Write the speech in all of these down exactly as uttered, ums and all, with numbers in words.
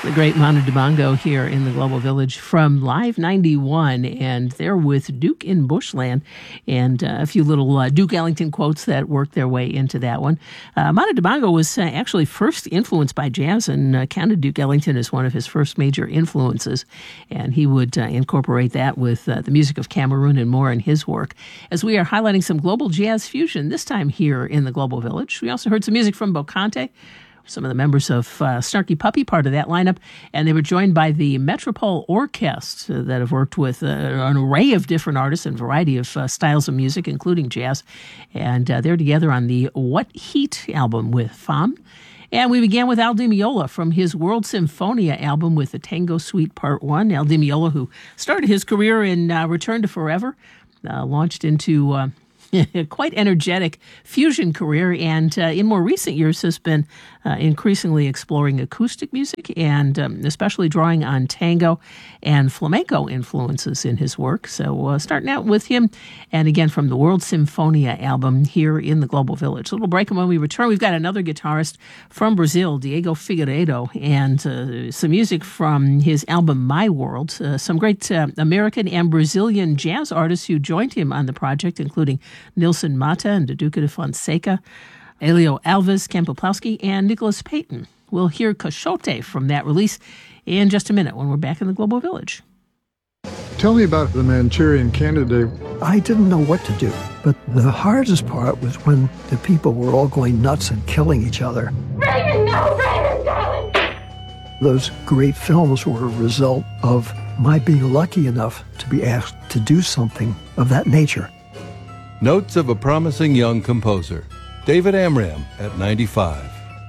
The great Manu Dibango here in the Global Village from Live ninety-one, and they're with Duke in Bushland, and uh, a few little uh, Duke Ellington quotes that worked their way into that one. Uh, Manu Dibango was uh, actually first influenced by jazz and uh, counted Duke Ellington as one of his first major influences, and he would uh, incorporate that with uh, the music of Cameroon and more in his work. As we are highlighting some global jazz fusion, this time here in the Global Village, we also heard some music from Bocante, some of the members of uh, Snarky Puppy, part of that lineup, and they were joined by the Metropole Orchestra that have worked with uh, an array of different artists and variety of uh, styles of music, including jazz, and uh, they're together on the What Heat album with Femme. And we began with Al Di Meola from his World Symphonia album with the Tango Suite Part one. Al Di Meola, who started his career in uh, Return to Forever, uh, launched into Uh, quite energetic fusion career, and uh, in more recent years has been uh, increasingly exploring acoustic music and um, especially drawing on tango and flamenco influences in his work. So uh, starting out with him, and again from the World Symphonia album here in the Global Village. A little break, and when we return, we've got another guitarist from Brazil, Diego Figueiredo, and uh, some music from his album My World. Uh, some great uh, American and Brazilian jazz artists who joined him on the project, including Nilson Mata and Duduca de Fonseca, Elio Alves, Ken Poplowski, and Nicholas Payton. We'll hear Cachote from that release in just a minute when we're back in the Global Village. Tell me about the Manchurian Candidate. I didn't know what to do, but the hardest part was when the people were all going nuts and killing each other. Raymond, no, Raymond, darling! Those great films were a result of my being lucky enough to be asked to do something of that nature. Notes of a Promising Young Composer. David Amram at ninety-five.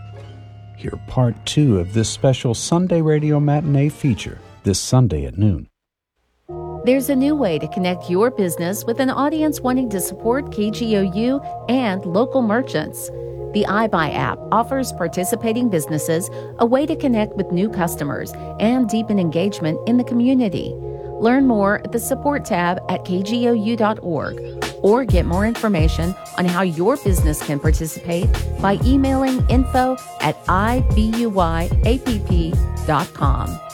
Hear part two of this special Sunday radio matinee feature this Sunday at noon. There's a new way to connect your business with an audience wanting to support K G O U and local merchants. The iBuy app offers participating businesses a way to connect with new customers and deepen engagement in the community. Learn more at the support tab at k g o u dot org, or get more information on how your business can participate by emailing info at i b u y app dot com.